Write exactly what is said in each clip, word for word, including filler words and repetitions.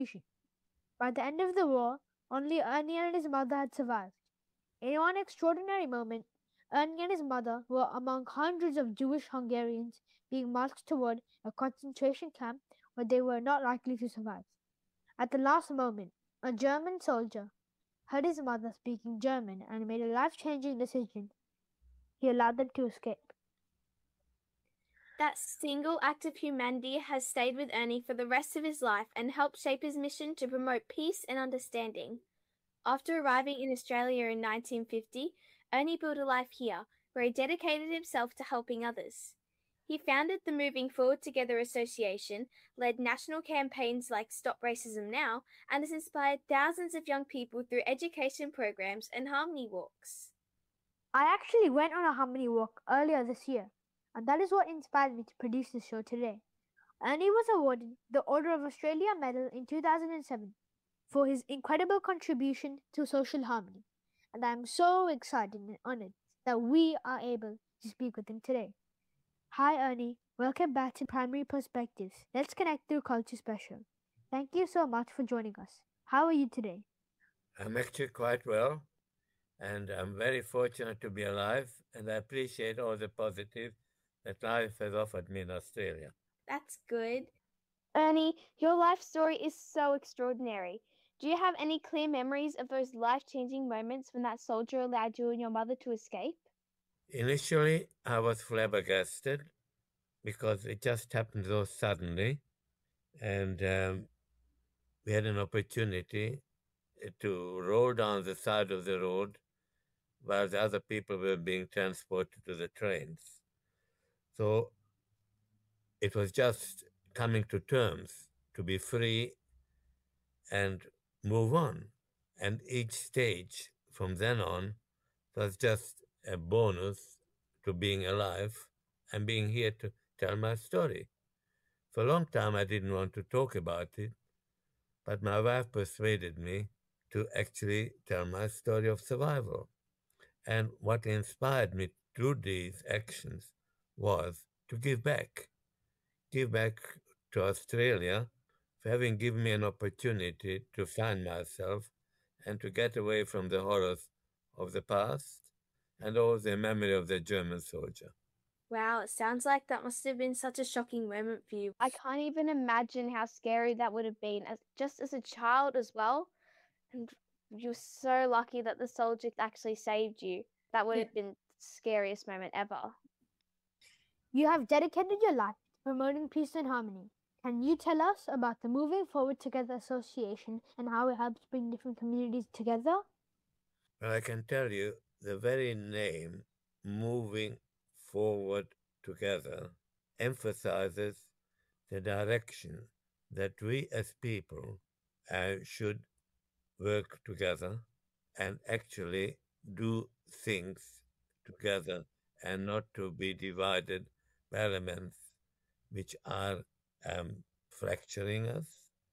By the end of the war, only Ernie and his mother had survived. In one extraordinary moment, Ernie and his mother were among hundreds of Jewish Hungarians being marched toward a concentration camp where they were not likely to survive. At the last moment, a German soldier heard his mother speaking German and made a life-changing decision. He allowed them to escape. That single act of humanity has stayed with Ernie for the rest of his life and helped shape his mission to promote peace and understanding. After arriving in Australia in nineteen fifty, Ernie built a life here, where he dedicated himself to helping others. He founded the Moving Forward Together Association, led national campaigns like Stop Racism Now, and has inspired thousands of young people through education programs and harmony walks. I actually went on a harmony walk earlier this year, and that is what inspired me to produce this show today. Ernie was awarded the Order of Australia Medal in two thousand seven for his incredible contribution to social harmony, and I am so excited and honored that we are able to speak with him today. Hi Ernie, welcome back to Primary Perspectives. Let's connect through Culture Special. Thank you so much for joining us. How are you today? I'm actually quite well, and I'm very fortunate to be alive, and I appreciate all the positive that life has offered me in Australia. That's good. Ernie, your life story is so extraordinary. Do you have any clear memories of those life-changing moments when that soldier allowed you and your mother to escape? Initially, I was flabbergasted because it just happened so suddenly, and um, we had an opportunity to roll down the side of the road while the other people were being transported to the trains. So it was just coming to terms to be free and move on. And each stage from then on was just a bonus to being alive and being here to tell my story. For a long time, I didn't want to talk about it, but my wife persuaded me to actually tell my story of survival. And what inspired me to do these actions was to give back. Give back to Australia for having given me an opportunity to find myself and to get away from the horrors of the past and all the memory of the German soldier. Wow, it sounds like that must have been such a shocking moment for you. I can't even imagine how scary that would have been as just as a child as well. And you're so lucky that the soldier actually saved you. That would Yeah. have been the scariest moment ever. You have dedicated your life to promoting peace and harmony. Can you tell us about the Moving Forward Together Association and how it helps bring different communities together? Well, I can tell you the very name, Moving Forward Together, emphasizes the direction that we as people uh, should work together and actually do things together and not to be divided by elements which are um, fracturing us.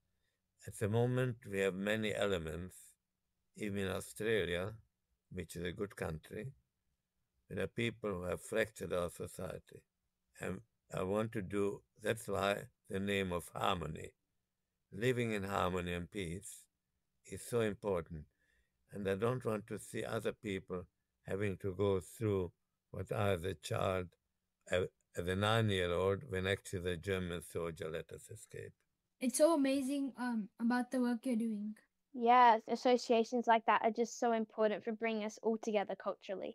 At the moment, we have many elements, even in Australia, which is a good country, there are people who have fractured our society. And I want to do, that's why the name of harmony. Living in harmony and peace is so important. And I don't want to see other people having to go through what I, as a child, as a nine-year-old, when actually the German soldier let us escape. It's so amazing um, about the work you're doing. Yes, associations like that are just so important for bringing us all together culturally.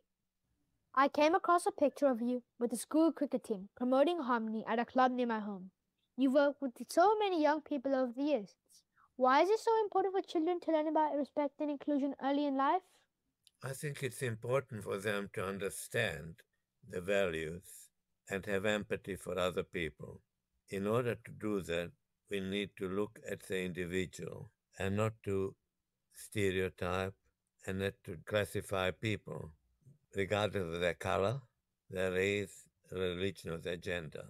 I came across a picture of you with the school cricket team promoting harmony at a club near my home. You worked with so many young people over the years. Why is it so important for children to learn about respect and inclusion early in life? I think it's important for them to understand the values and have empathy for other people. In order to do that, we need to look at the individual and not to stereotype and not to classify people regardless of their color, their race, religion, or their gender.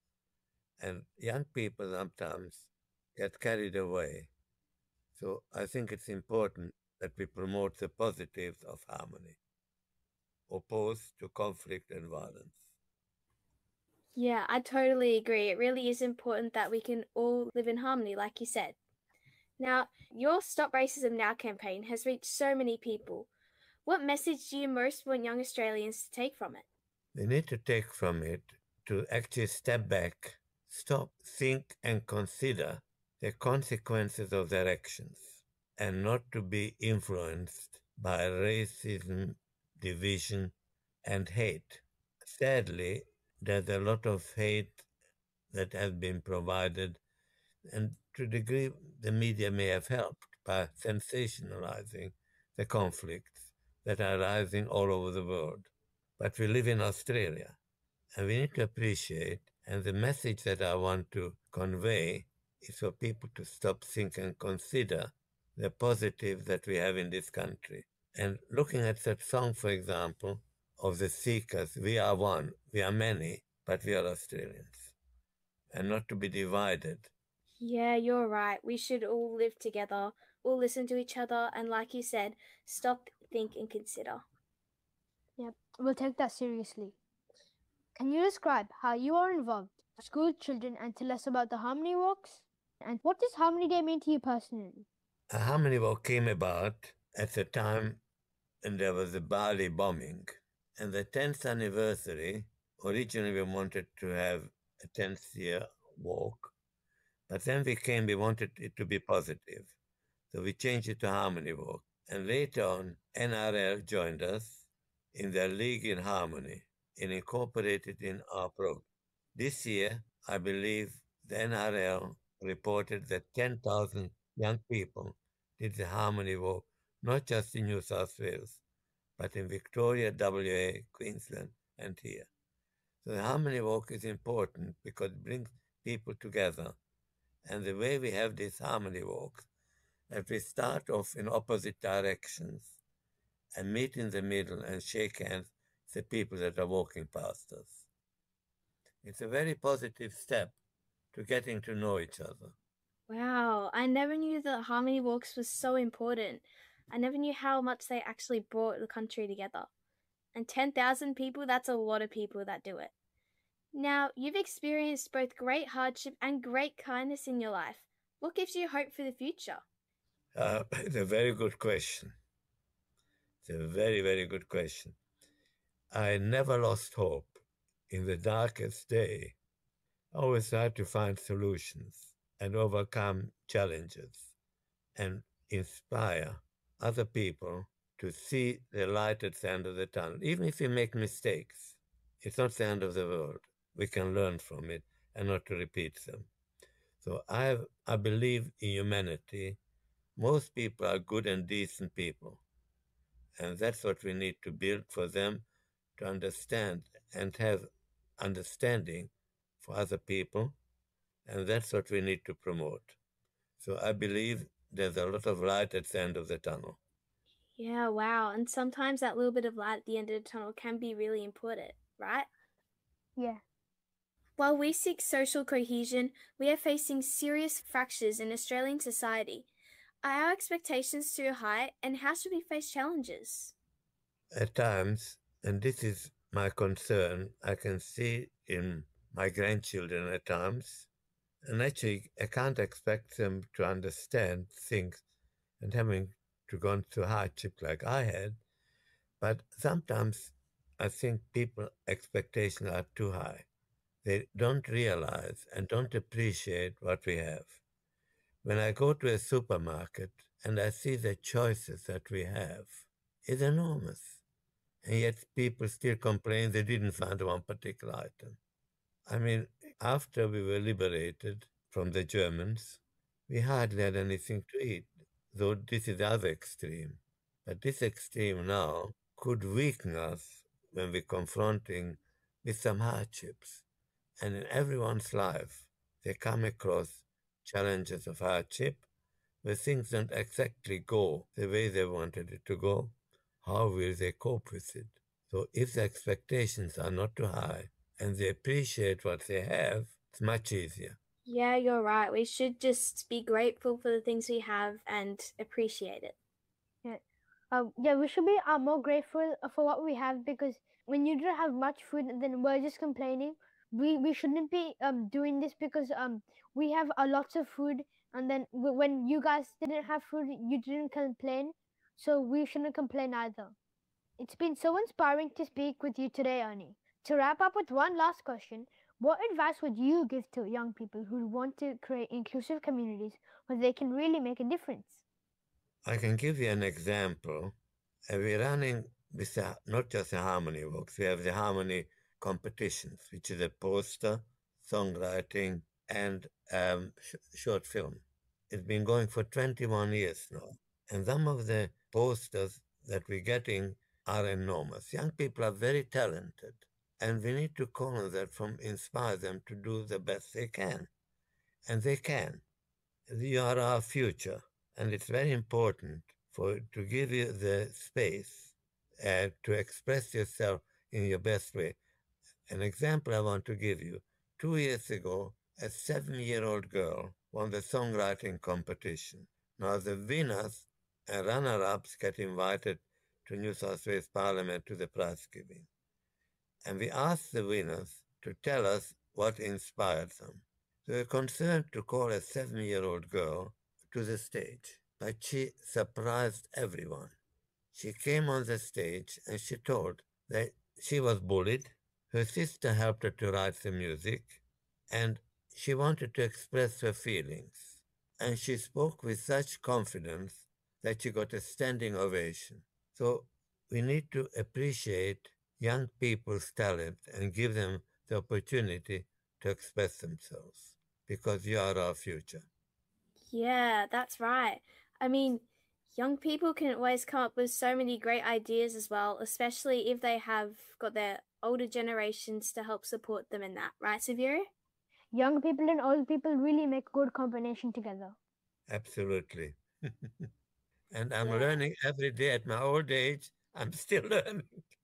And young people sometimes get carried away. So I think it's important that we promote the positives of harmony, opposed to conflict and violence. Yeah, I totally agree. It really is important that we can all live in harmony, like you said. Now, your Stop Racism Now campaign has reached so many people. What message do you most want young Australians to take from it? We need to take from it to actually step back, stop, think, and consider the consequences of their actions, and not to be influenced by racism, division, and hate. Sadly, there's a lot of hate that has been provided, and to a degree the media may have helped by sensationalizing the conflicts that are rising all over the world. But we live in Australia, and we need to appreciate, and the message that I want to convey is for people to stop, think, and consider the positives that we have in this country. And looking at that song, for example, of the Seekers, we are one, we are many, but we are Australians, and not to be divided. Yeah, you're right. We should all live together, all listen to each other, and like you said, stop, think, and consider. Yep, we'll take that seriously. Can you describe how you are involved with school children and tell us about the Harmony Walks? And what does Harmony Day mean to you personally? A Harmony Walk came about at the time when there was the Bali bombing, and the tenth anniversary, originally we wanted to have a tenth year walk, but then we came, we wanted it to be positive. So we changed it to Harmony Walk. And later on, N R L joined us in their League in Harmony and incorporated in our program. This year, I believe the N R L reported that ten thousand young people did the Harmony Walk, not just in New South Wales, but in Victoria, W A, Queensland, and here. So the Harmony Walk is important because it brings people together. And the way we have these Harmony Walks, that we start off in opposite directions and meet in the middle and shake hands with the people that are walking past us. It's a very positive step to getting to know each other. Wow, I never knew that Harmony Walks was so important. I never knew how much they actually brought the country together. And ten thousand people, that's a lot of people that do it. Now, you've experienced both great hardship and great kindness in your life. What gives you hope for the future? Uh, it's a very good question. It's a very, very good question. I never lost hope. In the darkest day, I always tried to find solutions and overcome challenges and inspire other people to see the light at the end of the tunnel. Even if we make mistakes, it's not the end of the world. We can learn from it and not to repeat them. So I, I believe in humanity. Most people are good and decent people. And that's what we need to build for them to understand and have understanding for other people. And that's what we need to promote. So I believe there's a lot of light at the end of the tunnel. Yeah, wow. And sometimes that little bit of light at the end of the tunnel can be really important, right? Yeah. While we seek social cohesion, we are facing serious fractures in Australian society. Are our expectations too high, and how should we face challenges? At times, and this is my concern, I can see in my grandchildren at times, and actually I can't expect them to understand things and having to go through hardship like I had, but sometimes I think people's expectations are too high. They don't realize and don't appreciate what we have. When I go to a supermarket and I see the choices that we have, it's enormous. And yet people still complain they didn't find one particular item. I mean, after we were liberated from the Germans, we hardly had anything to eat, though this is the other extreme. But this extreme now could weaken us when we're confronting with some hardships. And in everyone's life, they come across challenges of hardship where things don't exactly go the way they wanted it to go. How will they cope with it? So if the expectations are not too high and they appreciate what they have, it's much easier. Yeah, you're right. We should just be grateful for the things we have and appreciate it. Yeah. Um, yeah, we should be uh, more grateful for what we have, because when you don't have much food, then we're just complaining. We we shouldn't be um doing this, because um we have a lots of food And then w- when you guys didn't have food, you didn't complain. So we shouldn't complain either. It's been so inspiring to speak with you today, Ernie. To wrap up with one last question, what advice would you give to young people who want to create inclusive communities where they can really make a difference? I can give you an example. Uh, we're running this, uh, not just the Harmony Walks, we have the Harmony competitions, which is a poster, songwriting, and um, sh- short film. It's been going for twenty-one years now. And some of the posters that we're getting are enormous. Young people are very talented, and we need to corner that from inspire them to do the best they can. And they can. You are our future, and it's very important for to give you the space uh, to express yourself in your best way. An example I want to give you. Two years ago, a seven-year-old girl won the songwriting competition. Now the winners and runner-ups get invited to New South Wales Parliament to the prize giving. And we asked the winners to tell us what inspired them. They were concerned to call a seven-year-old girl to the stage, but she surprised everyone. She came on the stage and she told that she was bullied. Her sister helped her to write the music, and she wanted to express her feelings. And she spoke with such confidence that she got a standing ovation. So we need to appreciate young people's talent and give them the opportunity to express themselves because you are our future. Yeah, that's right. I mean, young people can always come up with so many great ideas as well, especially if they have got their older generations to help support them in that, right, Saverio? Young people and old people really make good combination together. Absolutely. And I'm Yeah. learning every day at my old age. I'm still learning.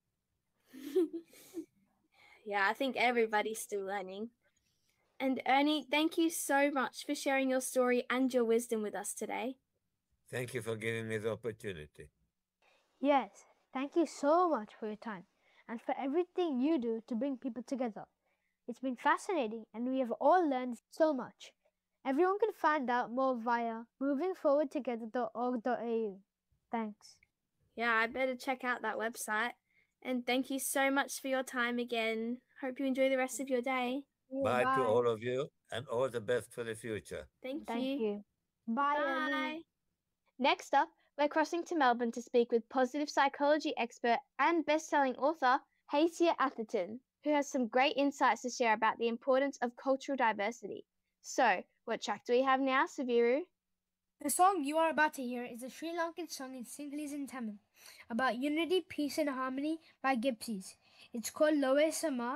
Yeah, I think everybody's still learning. And Ernie, thank you so much for sharing your story and your wisdom with us today. Thank you for giving me the opportunity. Yes, thank you so much for your time and for everything you do to bring people together. It's been fascinating and we have all learned so much. Everyone can find out more via moving forward together dot org dot a u. Thanks. Yeah, I better check out that website. And thank you so much for your time again. Hope you enjoy the rest of your day. Bye Bye. to all of you and all the best for the future. Thank, Thank you. you. Bye, Ernie. Bye. Next up, we're crossing to Melbourne to speak with positive psychology expert and best-selling author Hacia Atherton, who has some great insights to share about the importance of cultural diversity. So, what track do we have now, Saviru? The song you are about to hear is a Sri Lankan song in Sinhalese and Tamil about unity, peace and harmony by Gypsies. It's called Loe Sama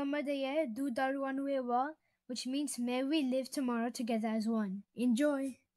Ekamadaya Du Daruanuewa, which means may we live tomorrow together as one. Enjoy!